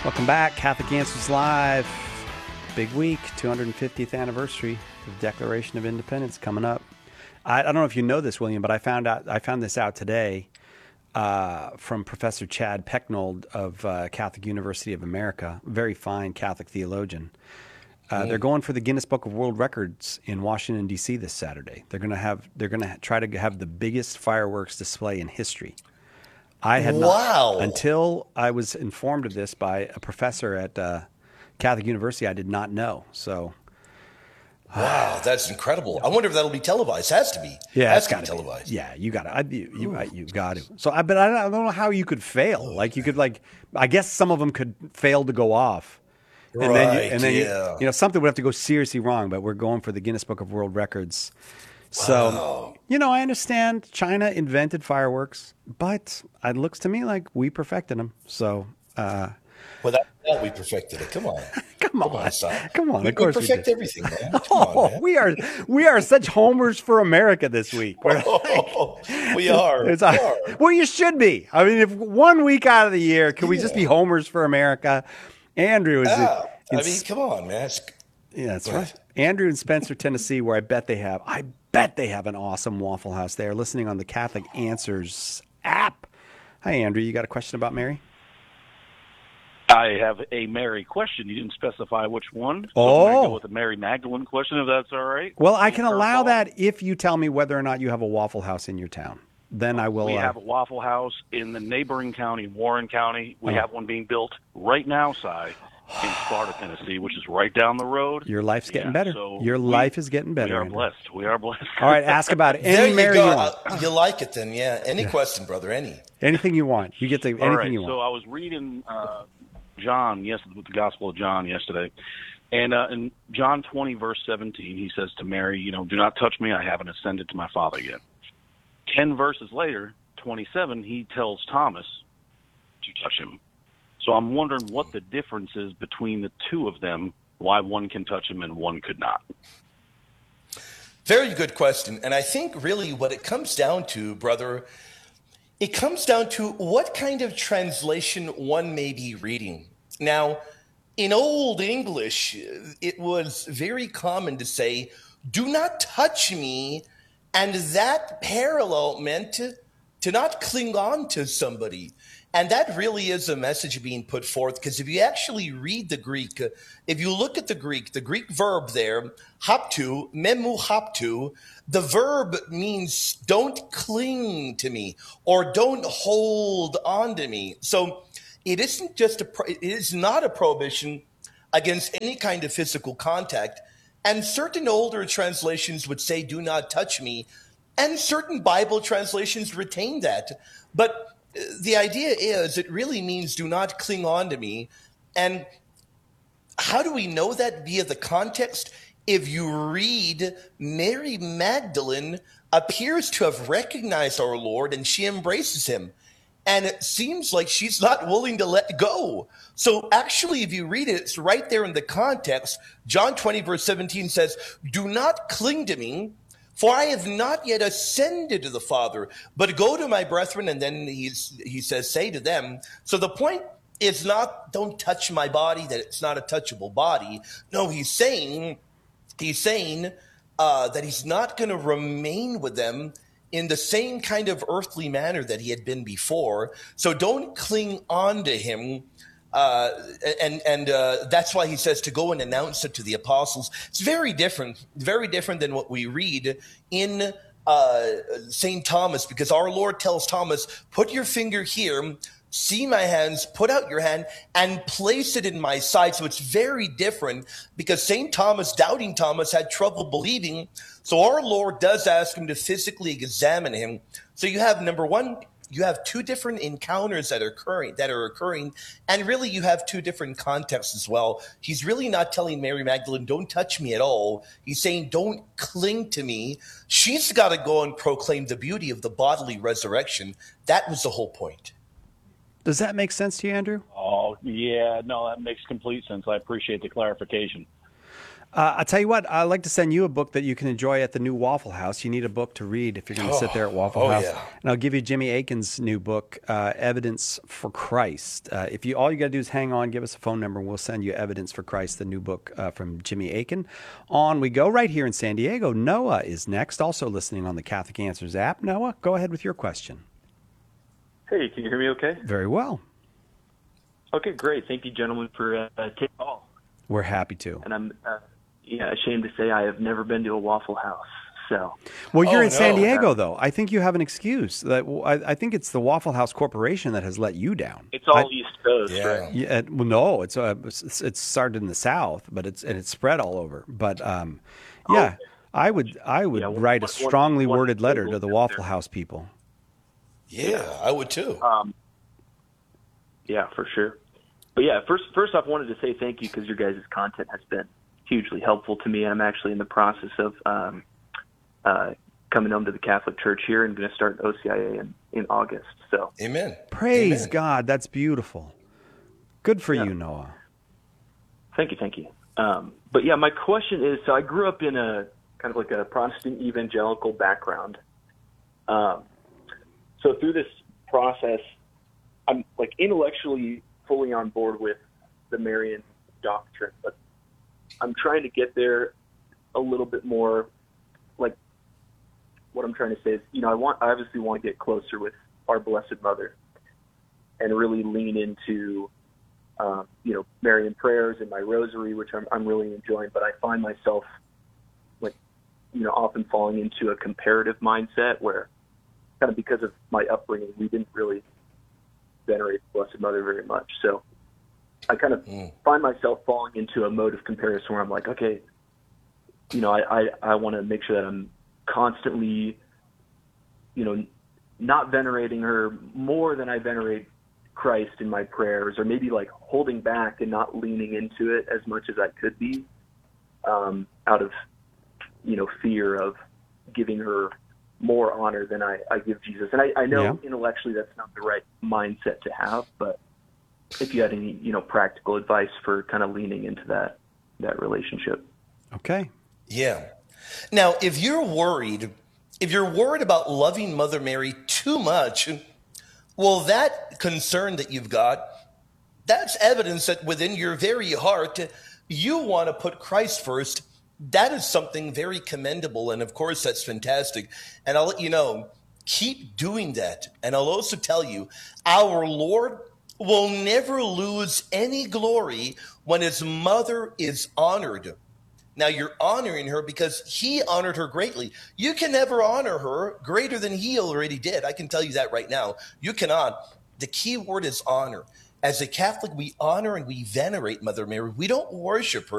Welcome back, Catholic Answers Live. Big week, 250th anniversary of the Declaration of Independence coming up. I don't know if you know this, William, but I found this out today from Professor Chad Pecknold of Catholic University of America, very fine Catholic theologian. They're going for the Guinness Book of World Records in Washington, D.C. this Saturday. They're going to try to have the biggest fireworks display in history. I had not, until I was informed of this by a professor at Catholic University. I did not know. So, wow, that's incredible. I wonder if that'll be televised. It has to be. Yeah, it's got to be televised. Yeah, you got to. You got to. So, but I don't know how you could fail. Like you could, I guess some of them could fail to go off, and then you know, something would have to go seriously wrong. But we're going for the Guinness Book of World Records. So, you know, I understand China invented fireworks, but it looks to me like we perfected them. So, well, that we perfected it. Come on. Come on. We perfect everything, man. Come on, man. We are such homers for America this week. We are. Well, you should be. I mean, if 1 week out of the year, can we just be homers for America? Andrew is. Come on, man. Yeah, that's right. Andrew in Spencer, Tennessee, where I bet they have an awesome Waffle House there, listening on the Catholic Answers app. Hi, Andrew. You got a question about Mary? I have a Mary question. You didn't specify which one. So I'm going to go with a Mary Magdalene question, if that's all right. Well, I can allow that if you tell me whether or not you have a Waffle House in your town. Then I will. We have a Waffle House in the neighboring county, Warren County. We have one being built right now, in Sparta, Tennessee, which is right down the road. Your life's getting better. So Your life is getting better. We are blessed. We are blessed. All right, ask about any Mary you want. You like it then, yeah. Any question, brother, anything you want. You get to anything you want. So I was reading John, the Gospel of John yesterday, and in John 20, verse 17, he says to Mary, you know, do not touch me, I haven't ascended to my Father yet. 10 verses later, 27, he tells Thomas to touch him. So I'm wondering what the difference is between the two of them, why one can touch him and one could not. Very good question. And I think really what it comes down to, brother, it comes down to what kind of translation one may be reading. Now, in Old English, it was very common to say, do not touch me. And that parallel meant to not cling on to somebody. And that really is a message being put forth, because if you actually read the Greek, if you look at the Greek verb there, haptu, memu haptu, the verb means don't cling to me or don't hold on to me. So it isn't just it is not a prohibition against any kind of physical contact. And certain older translations would say, do not touch me. And certain Bible translations retain that. But the idea is it really means do not cling on to me. And how do we know that? Via the context. If you read, Mary Magdalene appears to have recognized our Lord and she embraces him. And it seems like she's not willing to let go. So actually, if you read it, it's right there in the context. John 20, verse 17 says, do not cling to me, for I have not yet ascended to the Father, but go to my brethren. And then he says, say to them. So the point is not, don't touch my body, that it's not a touchable body. No, he's saying that he's not going to remain with them in the same kind of earthly manner that he had been before. So don't cling on to him. And that's why he says to go and announce it to the apostles. It's very different than what we read in St. Thomas, because our Lord tells Thomas, put your finger here, see my hands, put out your hand, and place it in my side. So it's very different, because St. Thomas, doubting Thomas, had trouble believing. So our Lord does ask him to physically examine him. So you have, number one, you have two different encounters that are occurring, and really you have two different contexts as well. He's really not telling Mary Magdalene, don't touch me at all. He's saying, don't cling to me. She's got to go and proclaim the beauty of the bodily resurrection. That was the whole point. Does that make sense to you, Andrew? Oh, yeah. No, that makes complete sense. I appreciate the clarification. I'll tell you what, I'd like to send you a book that you can enjoy at the new Waffle House. You need a book to read if you're going to sit there at Waffle House. Yeah. And I'll give you Jimmy Akin's new book, Evidence for Christ. If you all you got to do is hang on, give us a phone number, and we'll send you Evidence for Christ, the new book from Jimmy Akin. On we go right here in San Diego. Noah is next, also listening on the Catholic Answers app. Noah, go ahead with your question. Hey, can you hear me okay? Very well. Okay, great. Thank you, gentlemen, for taking the call. We're happy to. And I'm ashamed to say I have never been to a Waffle House. So, well, you're in no. San Diego, though. I think you have an excuse. I think it's the Waffle House Corporation that has let you down. it's all East Coast, Yeah. right? Yeah, well, no, it's started in the South, but it's spread all over. But yeah, I would write a strongly worded letter to the Waffle House people. Yeah, I would too. Yeah, for sure. But yeah, first off, I wanted to say thank you because your guys' content has been hugely helpful to me. And I'm actually in the process of coming home to the Catholic Church here and going to start OCIA in August. So, Amen. Praise Amen. God, that's beautiful. Good for you, Noah. thank you. But yeah, my question is, so I grew up in a kind of like a Protestant evangelical background. So through this process, I'm like intellectually fully on board with the Marian doctrine, but I'm trying to get there a little bit more. Like, what I'm trying to say is, I obviously want to get closer with our Blessed Mother and really lean into, Marian prayers and my rosary, which I'm really enjoying. But I find myself, often falling into a comparative mindset where, kind of because of my upbringing, we didn't really venerate the Blessed Mother very much. So I kind of find myself falling into a mode of comparison where I'm like, okay, I want to make sure that I'm constantly, not venerating her more than I venerate Christ in my prayers, or maybe like holding back and not leaning into it as much as I could be, out of, fear of giving her more honor than I give Jesus. And I know intellectually that's not the right mindset to have, but if you had any, practical advice for kind of leaning into that relationship. Okay. Yeah. Now, if you're worried about loving Mother Mary too much, well, that concern that you've got, that's evidence that within your very heart, you want to put Christ first. That is something very commendable. And of course, that's fantastic. And I'll let you know, keep doing that. And I'll also tell you, our Lord will never lose any glory when his mother is honored. Now, you're honoring her because he honored her greatly. You can never honor her greater than he already did. I can tell you that right now. You cannot. The key word is honor. As a Catholic, we honor and we venerate Mother Mary. We don't worship her.